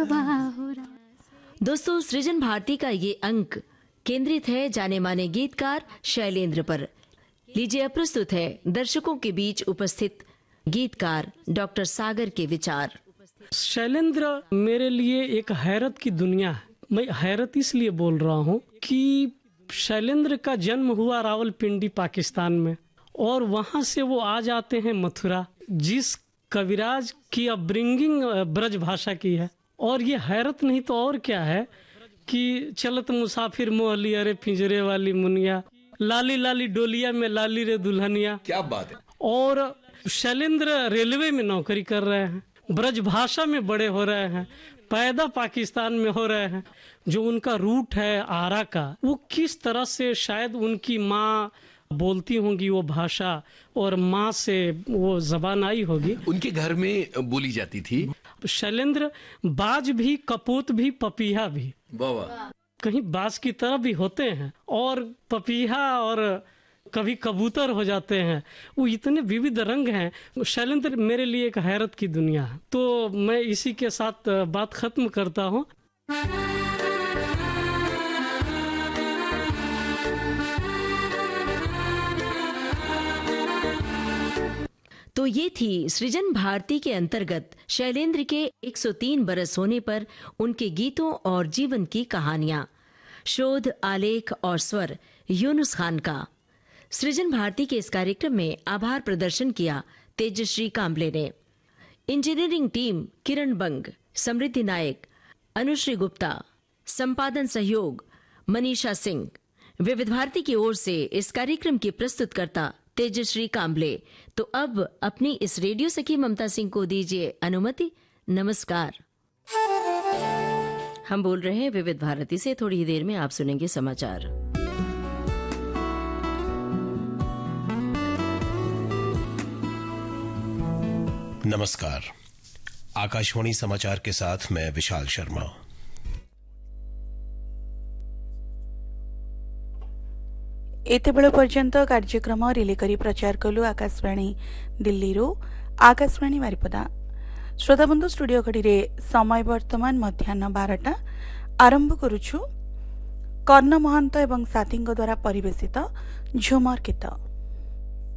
दोस्तों, सृजन भारती का ये अंक केंद्रित है जाने माने गीतकार शैलेंद्र पर। लीजिए, अब प्रस्तुत है दर्शकों के बीच उपस्थित गीतकार डॉक्टर सागर के विचार। शैलेंद्र मेरे लिए एक हैरत की दुनिया है। मैं हैरत इसलिए बोल रहा हूँ कि शैलेंद्र का जन्म हुआ रावलपिंडी पाकिस्तान में, और वहाँ से वो आ जाते हैं मथुरा, जिस कविराज की अपब्रिंगिंग ब्रज भाषा की है। और ये हैरत नहीं तो और क्या है कि चलत मुसाफिर मोहली अरे पिंजरे वाली मुनिया, लाली लाली डोलिया में लाली रे दुल्हनिया। क्या बात है। और शैलेंद्र रेलवे में नौकरी कर रहे हैं, ब्रज भाषा में बड़े हो रहे हैं, पैदा पाकिस्तान में हो रहे हैं। जो उनका रूट है आरा का, वो किस तरह से शायद उनकी माँ बोलती होंगी वो भाषा, और माँ से वो जबान आई होगी, उनके घर में बोली जाती थी। शैलेंद्र बाज भी, कपूत भी, पपीहा भी। वाह। कहीं बाज की तरह भी होते हैं और पपीहा और कभी कबूतर हो जाते हैं। वो इतने विविध रंग हैं। शैलेंद्र मेरे लिए एक हैरत की दुनिया है। तो मैं इसी के साथ बात खत्म करता हूँ। तो ये थी सृजन भारती के अंतर्गत शैलेंद्र के 103 बरस होने पर उनके गीतों और जीवन की कहानियां। शोध, आलेख और स्वर यूनुस खान का। सृजन भारती के इस कार्यक्रम में आभार प्रदर्शन किया तेजश्री कांबले ने। इंजीनियरिंग टीम किरण बंग, समृद्धि नायक, अनुश्री गुप्ता, संपादन सहयोग मनीषा सिंह। विविध भारती की ओर से इस कार्यक्रम की प्रस्तुतकर्ता तेजश्री कांबले। तो अब अपनी इस रेडियो सखी ममता सिंह को दीजिए अनुमति। नमस्कार। हम बोल रहे हैं विविध भारती से। थोड़ी ही देर में आप सुनेंगे समाचार। नमस्कार। आकाशवाणी समाचार के साथ मैं विशाल शर्मा। एतेबेଳ पर्यंत कार्यक्रम रिले करी प्रचार कलु आकाशवाणी दिल्ली रो आकाशवाणी बारिपदा। श्रोता बंधु, स्टूडियो घड़ी रे समय वर्तमान मध्याह्न 12टा। आरंभ करुछु कर्ण महंत एवं साथी द्वारा परिवेशित झुमर गीत।